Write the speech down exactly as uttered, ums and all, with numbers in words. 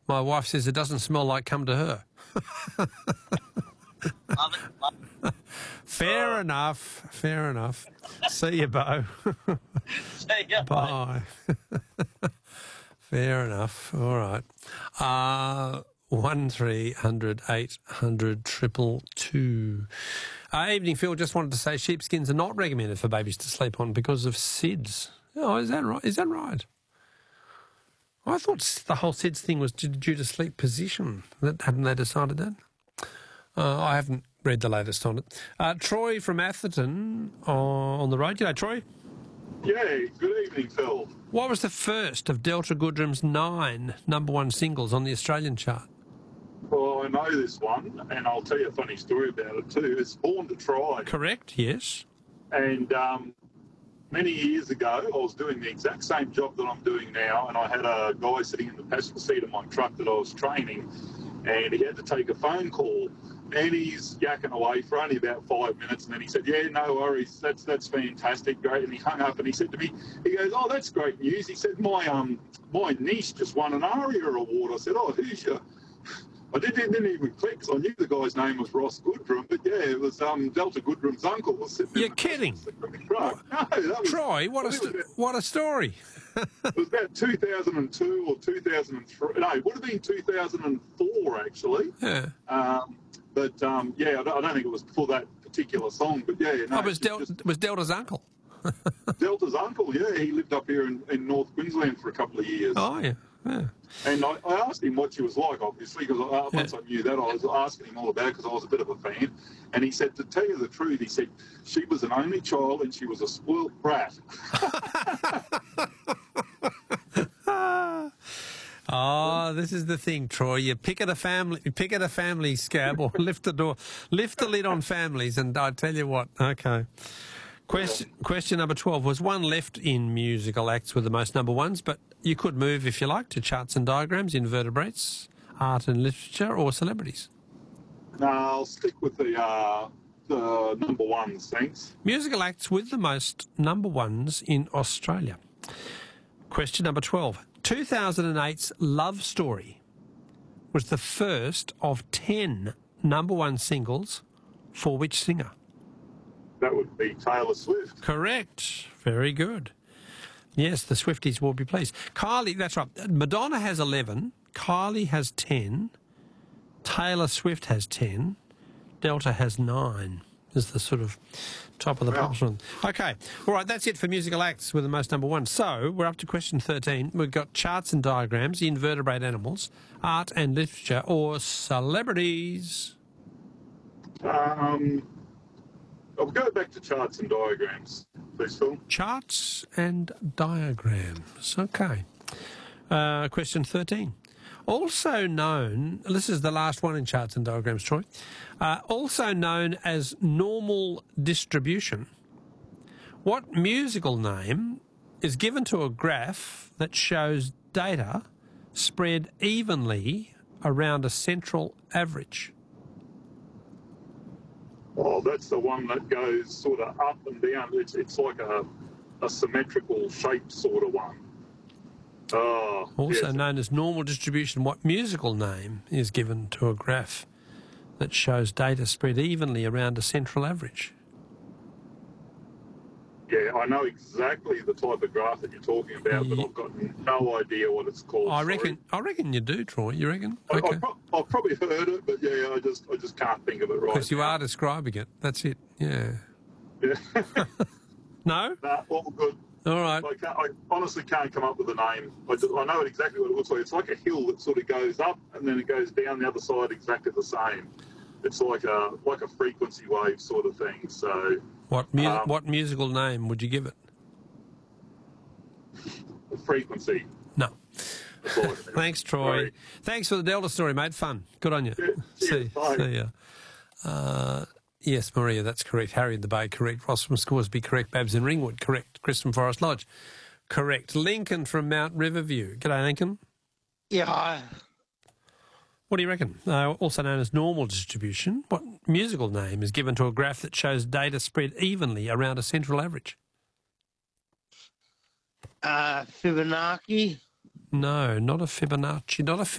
My wife says it doesn't smell like come to her. Love it. Love it. Fair Oh. enough. Fair enough. See you, Bo. See ya. Bye. Fair enough. All right. Uh, one three hundred eight hundred triple two. Uh, evening, Phil. Just wanted to say sheepskins are not recommended for babies to sleep on because of S I D S. Oh, is that right? Is that right? I thought the whole S I D S thing was due to sleep position. That, hadn't they decided that? Uh, I haven't read the latest on it. Uh, Troy from Atherton uh, on the road. G'day, Troy. Yeah, good evening, Phil. What was the first of Delta Goodrum's nine number one singles on the Australian chart? Well, I know this one, and I'll tell you a funny story about it too. It's Born to Try. Correct, yes. And um, many years ago, I was doing the exact same job that I'm doing now, and I had a guy sitting in the passenger seat of my truck that I was training, and he had to take a phone call. And he's yakking away for only about five minutes, and then he said, yeah, no worries, that's that's fantastic, great. And he hung up and he said to me, he goes, oh, that's great news. He said, my um my niece just won an ARIA award. I said, oh, who's your... I didn't, didn't even click, because I knew the guy's name was Ross Goodrum, but yeah, it was um, Delta Goodrum's uncle was sitting You're in the kidding. truck. No, that was... Troy, what a, st- about, what a story. it was about two thousand two or two thousand three. No, it would have been two thousand four, actually. Yeah. Um, But, um, yeah, I don't, I don't think it was for that particular song, but, yeah. No, oh, it was, Del- just, it was Delta's uncle. Delta's uncle, yeah. He lived up here in, in North Queensland for a couple of years. Oh, yeah. yeah. And I, I asked him what she was like, obviously, because uh, once Yeah. I knew that, I was asking him all about it because I was a bit of a fan. And he said, to tell you the truth, he said, she was an only child and she was a spoilt brat. Oh, this is the thing, Troy. You pick at a family, you pick at a family scab, or lift the door, lift the lid on families, and I tell you what. Okay. Question question number twelve. Was one left in musical acts with the most number ones, but you could move if you like to charts and diagrams, invertebrates, art and literature, or celebrities. No, I'll stick with the uh, the number ones, thanks. Musical acts with the most number ones in Australia. Question number twelve. two thousand eight's Love Story was the first of ten number one singles for which singer? That would be Taylor Swift. Correct. Very good. Yes, the Swifties will be pleased. Kylie, that's right. Madonna has eleven. Kylie has ten. Taylor Swift has ten. Delta has nine. Is the sort of top of the Wow. pops one. Okay. All right, that's it for musical acts with the most number one. So we're up to question thirteen. We've got charts and diagrams, invertebrate animals, art and literature, or celebrities. Um, I'll go back to charts and diagrams, please, Phil. Charts and diagrams. Okay. Uh, question thirteen. Also known, this is the last one in charts and diagrams, Troy, uh, also known as normal distribution. What musical name is given to a graph that shows data spread evenly around a central average? Oh, that's the one that goes sort of up and down. It's it's like a, a symmetrical shaped sort of one. Oh, Also yes. known as normal distribution, what musical name is given to a graph that shows data spread evenly around a central average? Yeah, I know exactly the type of graph that you're talking about, but Ye- I've got no idea what it's called. I sorry. reckon. I reckon you do, Troy. You reckon? I, Okay. I pro- I've probably heard it, but yeah, I just I just can't think of it right Because you now. are describing it. That's it. Yeah. Yeah. No? Nah, all good. All right. I, can't, I honestly can't come up with a name. I, just, I know exactly what it looks like. It's like a hill that sort of goes up and then it goes down the other side exactly the same. It's like a like a frequency wave sort of thing. So What mu- Um, What musical name would you give it? frequency. No. That's all I can think. Thanks, Troy. Sorry. Thanks for the Delta story, mate. Fun. Good on you. Yeah, cheers, see, bye. see ya. Uh, yes, Maria, that's correct. Harry in the Bay, correct. Ross from Scoresby, correct. Babs in Ringwood, correct. Chris from Forest Lodge, correct. Lincoln from Mount Riverview. G'day, Lincoln. Yeah, I, What do you reckon? Uh, also known as normal distribution, what musical name is given to a graph that shows data spread evenly around a central average? uh, Fibonacci. No, not a Fibonacci, not a